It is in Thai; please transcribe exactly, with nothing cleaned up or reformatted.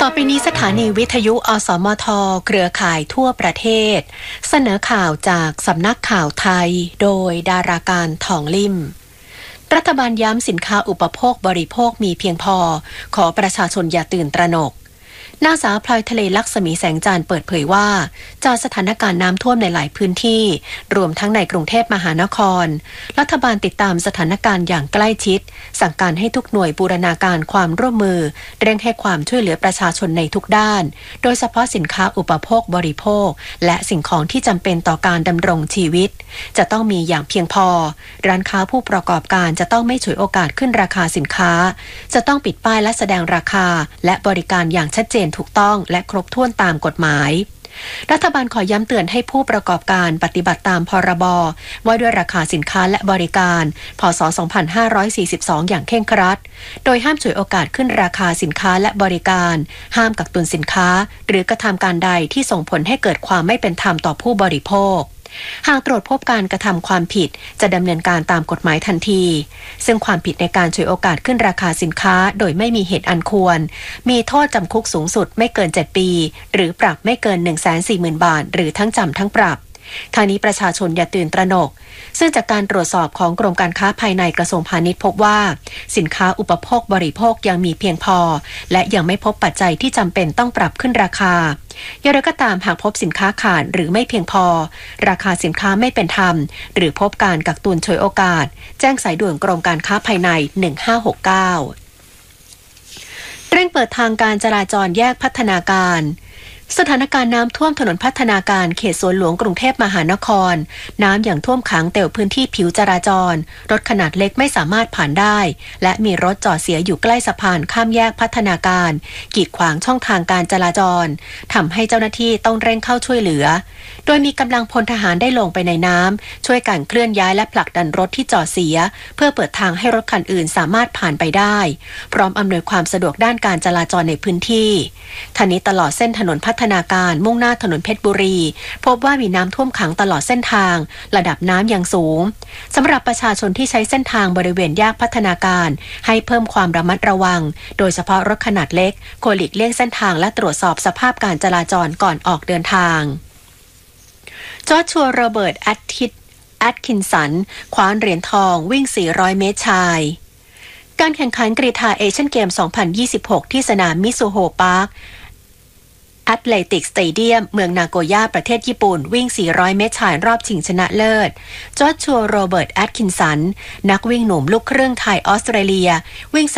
อไปนี้สถานีวิทยุอสมทเครือข่ายทั่วประเทศเสนอข่าวจากสำนักข่าวไทยโดยดาราการทองลิ่มรัฐบาลย้ำสินค้าอุปโภคบริโภคมีเพียงพอขอประชาชนอย่าตื่นตระหนกนางสาวพลอยทะเลลักษมีแสงจันทร์เปิดเผยว่าจากสถานการณ์น้ำท่วมในหลายพื้นที่รวมทั้งในกรุงเทพมหานครรัฐบาลติดตามสถานการณ์อย่างใกล้ชิดสั่งการให้ทุกหน่วยบูรณาการความร่วมมือเร่งให้ความช่วยเหลือประชาชนในทุกด้านโดยเฉพาะสินค้าอุปโภคบริโภคและสิ่งของที่จำเป็นต่อการดำรงชีวิตจะต้องมีอย่างเพียงพอร้านค้าผู้ประกอบการจะต้องไม่ฉวยโอกาสขึ้นราคาสินค้าจะต้องปิดป้ายและแสดงราคาและบริการอย่างชัดเจนถูกต้องและครบถ้วนตามกฎหมายรัฐบาลขอย้ำเตือนให้ผู้ประกอบการปฏิบัติตามพรบว่าด้วยราคาสินค้าและบริการพ.ศ. สองพันห้าร้อยสี่สิบสองอย่างเคร่งครัดโดยห้ามฉวยโอกาสขึ้นราคาสินค้าและบริการห้ามกักตุนสินค้าหรือกระทำการใดที่ส่งผลให้เกิดความไม่เป็นธรรมต่อผู้บริโภคหากตรวจพบการกระทำความผิดจะดำเนินการตามกฎหมายทันทีซึ่งความผิดในการฉวยโอกาสขึ้นราคาสินค้าโดยไม่มีเหตุอันควรมีโทษจำคุกสูงสุดไม่เกินเจ็ดปีหรือปรับไม่เกิน หนึ่งแสนสี่หมื่น บาทหรือทั้งจำทั้งปรับทางนี้ประชาชนอย่าตื่นตระหนกซึ่งจากการตรวจสอบของกรมการค้าภายในกระทรวงพาณิชย์พบว่าสินค้าอุปโภคบริโภคยังมีเพียงพอและยังไม่พบปัจจัยที่จำเป็นต้องปรับขึ้นราคาอย่างไรก็ตามหากพบสินค้าขาดหรือไม่เพียงพอราคาสินค้าไม่เป็นธรรมหรือพบการกักตุนฉวยโอกาสแจ้งสายด่วนกรมการค้าภายในหนึ่งห้าหกเก้าเร่งเปิดทางการจราจรแยกพัฒนาการสถานการณ์น้ำท่วมถนนพัฒนาการเขตสวนหลวงกรุงเทพมหานครน้ำอย่างท่วมขังเต็มพื้นที่ผิวจราจรรถขนาดเล็กไม่สามารถผ่านได้และมีรถจอดเสียอยู่ใกล้สะพานข้ามแยกพัฒนาการกีดขวางช่องทางการจราจรทำให้เจ้าหน้าที่ต้องเร่งเข้าช่วยเหลือโดยมีกำลังพลทหารได้ลงไปในน้ำช่วยกันเคลื่อนย้ายและผลักดันรถที่จอดเสียเพื่อเปิดทางให้รถคันอื่นสามารถผ่านไปได้พร้อมอำนวยความสะดวกด้านการจราจรในพื้นที่ทั้งนี้ตลอดเส้นถนนพัฒนาการมุ่งหน้าถนนเพชรบุรีพบว่ามีน้ำท่วมขังตลอดเส้นทางระดับน้ำยังสูงสำหรับประชาชนที่ใช้เส้นทางบริเวณแยกพัฒนาการให้เพิ่มความระมัดระวังโดยเฉพาะรถขนาดเล็กควรหลีกเลี่ยงเส้นทางและตรวจสอบสภาพการจราจรก่อนออกเดินทางจอร์จชัวโรเบิร์ตแอตทิสแอตคินสันคว้าเหรียญทองวิ่งสี่ร้อยเมตรชายการแข่งขันกรีฑาเอเชียนเกมสองพันยี่สิบหกที่สนามมิซูโฮพาร์คแอตเลติกสเตเดียมเมืองนาโกย่าประเทศญี่ปุ่นวิ่งสี่ร้อยเมตรชายรอบชิงชนะเลิศจอร์จชัวโรเบิร์ตแอตคินสันนักวิ่งหนุ่มลูกครึ่งไทยออสเตรเลียวิ่ง